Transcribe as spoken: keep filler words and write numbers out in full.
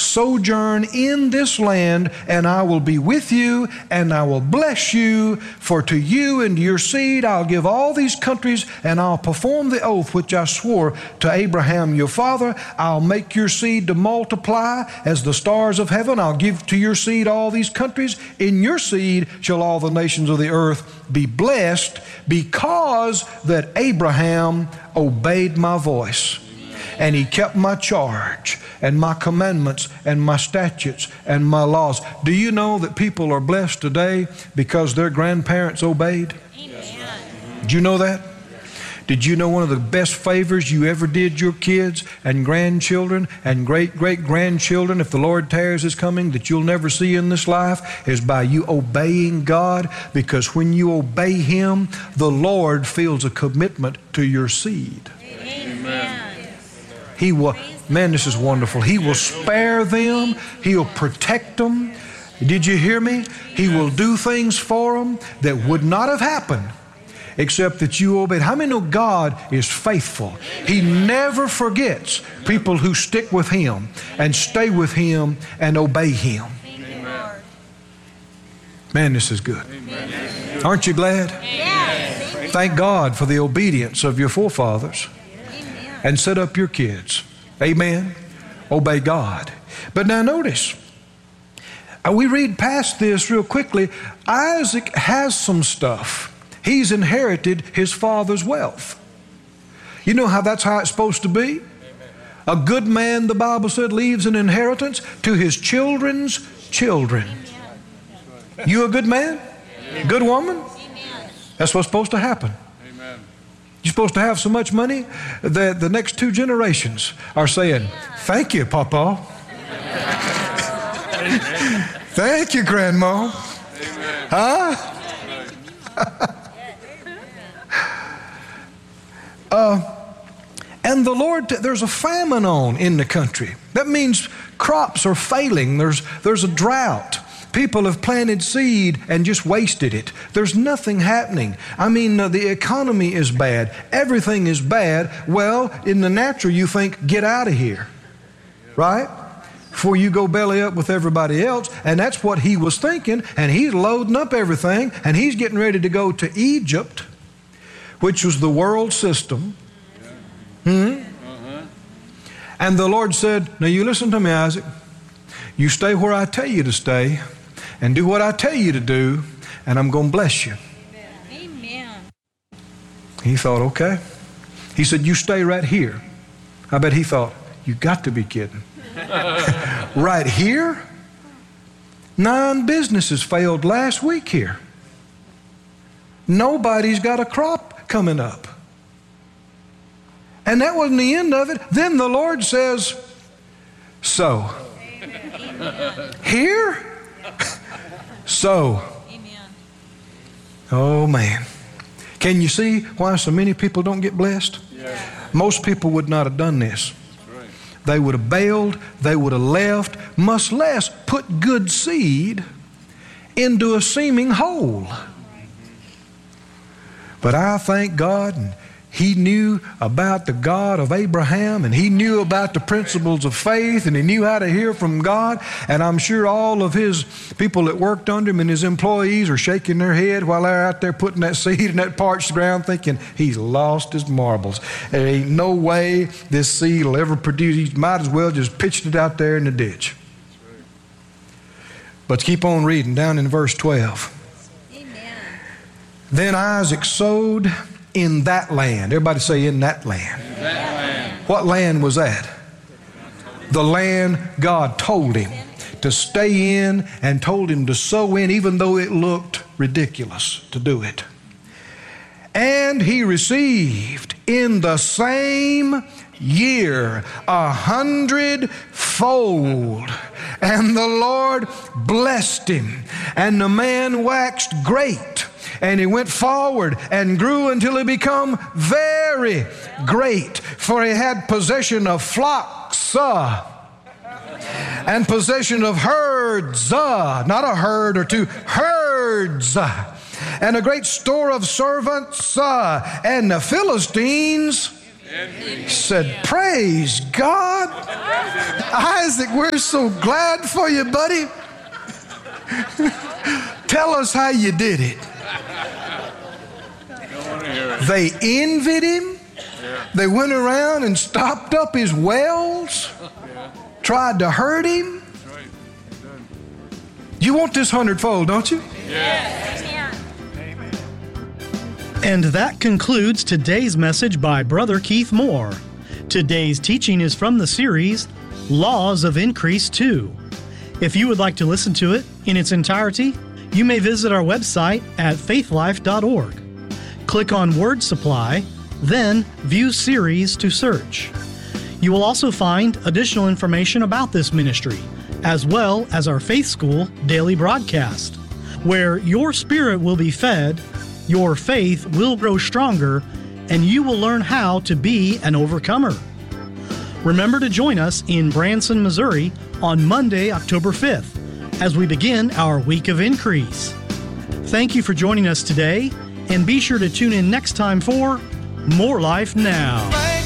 sojourn in this land, and I will be with you, and I will bless you. For to you and to your seed I'll give all these countries, and I'll perform the oath which I swore to Abraham your father. I'll make your seed to multiply as the stars of heaven. I'll give to your seed all these countries. In your seed shall all the nations of the earth be blessed, because that Abraham obeyed my voice, and he kept my charge and my commandments and my statutes and my laws. Do you know that people are blessed today because their grandparents obeyed? Amen. Did you know that? Did you know one of the best favors you ever did your kids and grandchildren and great-great-grandchildren, if the Lord tarries his coming, that you'll never see in this life, is by you obeying God? Because when you obey him, the Lord feels a commitment to your seed. Amen. He will, man, this is wonderful. He will spare them. He'll protect them. Did you hear me? He will do things for them that would not have happened except that you obeyed. How many know God is faithful? He never forgets people who stick with him and stay with him and obey him. Man, this is good. Aren't you glad? Yes. Thank God for the obedience of your forefathers. And set up your kids. Amen. Obey God. But now notice, uh, we read past this real quickly. Isaac has some stuff. He's inherited his father's wealth. You know how that's how it's supposed to be? A good man, the Bible said, leaves an inheritance to his children's children. You a good man? Good woman? That's what's supposed to happen. You're supposed to have so much money that the next two generations are saying, thank you, Papa. Thank you, Grandma. Huh? uh, and the Lord, there's a famine on in the country. That means crops are failing. There's, there's a drought. People have planted seed and just wasted it. There's nothing happening. I mean, uh, the economy is bad. Everything is bad. Well, in the natural, you think, get out of here, right? Before you go belly up with everybody else. And that's what he was thinking. And he's loading up everything. And he's getting ready to go to Egypt, which was the world system. Hmm? And the Lord said, now you listen to me, Isaac. You stay where I tell you to stay. And do what I tell you to do, and I'm going to bless you. Amen. He thought, okay. He said, you stay right here. I bet he thought, you got to be kidding. Right here? Nine businesses failed last week here. Nobody's got a crop coming up. And that wasn't the end of it. Then the Lord says, so, here? So, oh man, can you see why so many people don't get blessed? Yeah. Most people would not have done this. Right. They would have bailed, they would have left, much less put good seed into a seeming hole. But I thank God, and he knew about the God of Abraham, and he knew about the principles of faith, and he knew how to hear from God. And I'm sure all of his people that worked under him and his employees are shaking their head while they're out there putting that seed in that parched ground, thinking he's lost his marbles. There ain't no way this seed will ever produce. He might as well just pitched it out there in the ditch. But keep on reading down in verse twelve. Amen. Then Isaac sowed in that land. Everybody say, in that land. In that land. What land was that? The land God told him to stay in and told him to sow in, even though it looked ridiculous to do it. And he received in the same year a hundredfold. And the Lord blessed him, and the man waxed great. And he went forward and grew until he became very great. For he had possession of flocks uh, and possession of herds, uh, not a herd or two, herds, uh, and a great store of servants. Uh, and the Philistines Said, praise God. Isaac, we're so glad for you, buddy. Tell us how you did it. They envied him. They went around and stopped up his wells, tried to hurt him. You want this hundredfold, don't you? Yes. And that concludes today's message by Brother Keith Moore. Today's teaching is from the series, Laws of Increase two. If you would like to listen to it in its entirety, you may visit our website at faithlife dot org. Click on Word Supply, then View Series to search. You will also find additional information about this ministry, as well as our Faith School daily broadcast, where your spirit will be fed, your faith will grow stronger, and you will learn how to be an overcomer. Remember to join us in Branson, Missouri on Monday, October fifth, as we begin our week of increase. Thank you for joining us today, and be sure to tune in next time for More Life Now.